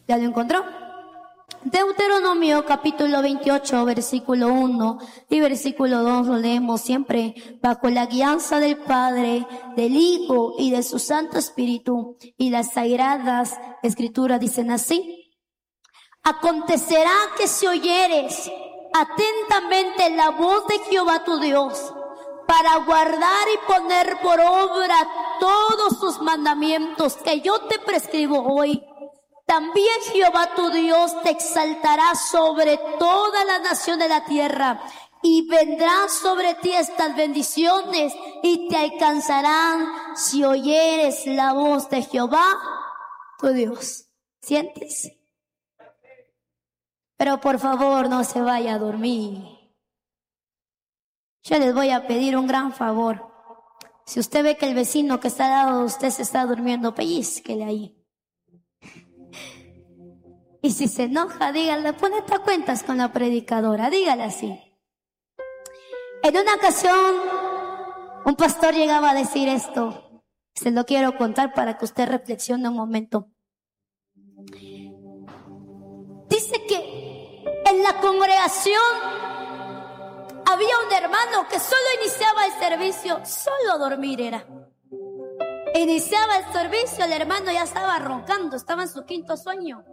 ¿Ya lo encontró? Deuteronomio capítulo 28, versículo 1 y versículo 2 lo leemos siempre bajo la guianza del Padre, del Hijo y de su Santo Espíritu. Y las sagradas escrituras dicen así: acontecerá que si oyeres atentamente la voz de Jehová tu Dios, para guardar y poner por obra todos sus mandamientos que yo te prescribo hoy, también Jehová tu Dios te exaltará sobre toda la nación de la tierra, y vendrán sobre ti estas bendiciones y te alcanzarán si oyeres la voz de Jehová tu Dios. ¿Sientes? Pero por favor no se vaya a dormir. Yo les voy a pedir un gran favor. Si usted ve que el vecino que está al lado de usted se está durmiendo, pellizquele ahí. Y si se enoja, dígale, ponete a cuentas con la predicadora, dígale así. En una ocasión, un pastor llegaba a decir esto. Se lo quiero contar para que usted reflexione un momento. Dice que en la congregación había un hermano que solo iniciaba el servicio, solo dormir era. Iniciaba el servicio, el hermano ya estaba roncando, estaba en su quinto sueño.